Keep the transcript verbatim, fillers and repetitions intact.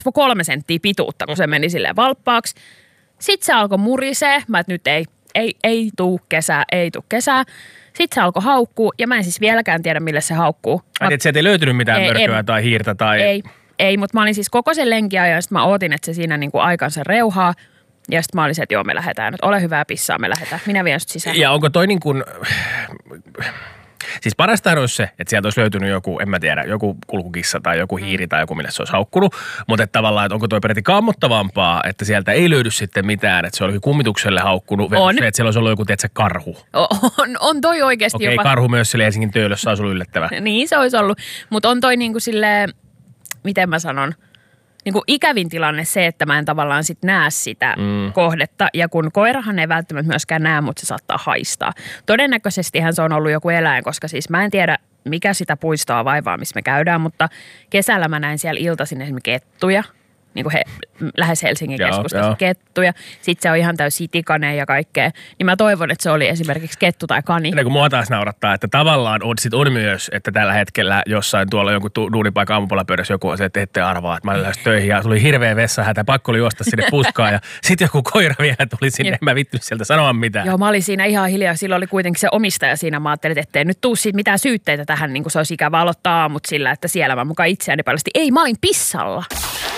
kolme senttiä pituutta, kun se meni silleen valppaaksi. Sitten se alkoi murisee. Mä, että nyt ei, ei, ei tuu kesää, ei tuu kesää. Sitten se alkoi haukkuu, ja mä en siis vieläkään tiedä, millä se haukkuu. Mä... Että sieltä ei löytynyt mitään ei, mörköä en, tai hiirtä tai... Ei, ei, mutta mä olin siis koko sen lenkiajan, ja sitten mä ootin, että se siinä niinku aikansa reuhaa. Ja sitten mä olin se, että joo, me lähdetään nyt. Ole hyvä ja pissaa, me lähdetään. Minä vien sut sisään. Ja onko toi niin kuin... Siis parasta olisi se, että sieltä olisi löytynyt joku, en mä tiedä, joku kulkukissa tai joku hiiri tai joku, millä se olisi haukkunut. Mutta että tavallaan, että onko toi peräti kammottavampaa, että sieltä ei löydy sitten mitään, että se oli kummitukselle haukkunut. On. Se, että siellä olisi ollut joku, tiedätkö, karhu. On, on toi oikeasti Okei, jopa. karhu myös sille Helsingin Töölössä olisi ollut yllättävä. Niin se olisi ollut. Mutta on toi niin kuin silleen, miten mä sanon, niin kuin ikävin tilanne se, että mä en tavallaan sit näe sitä mm. kohdetta. Ja kun koirahan ei välttämättä myöskään näe, mutta se saattaa haistaa. Todennäköisestihän se on ollut joku eläin, koska siis mä en tiedä, mikä sitä puistoa vaivaa, missä me käydään. Mutta kesällä mä näin siellä iltaisin esimerkiksi kettuja. Niin kuin he, lähes Helsingin keskustassa joo, kettuja. Sitten se on ihan täysi sitikaneja ja kaikkea. Niin mä toivon, että se oli esimerkiksi kettu tai kani. Ja kun mua taas naurattaa, että tavallaan on, sit on myös, että tällä hetkellä jossain tuolla jonkun duunipaikan aamupalapöydässä joku on se, että ette arvaa, että mä olin lähes töihin ja tuli hirveä vessahätä, pakko oli juosta sinne puskaan ja sitten joku koira vielä tuli sinne, en mä vittynyt sieltä sanoa mitään. Joo, mä olin siinä ihan hiljaa, silloin oli kuitenkin se omistaja siinä, mä ajattelin, että ettei nyt tuu siitä mitään syytteitä tähän, niin kuin se olisi ikävä aloittaa aamut sillä, että siellä mä mukaan itseäni paljasti. Ei, mä olin pissalla.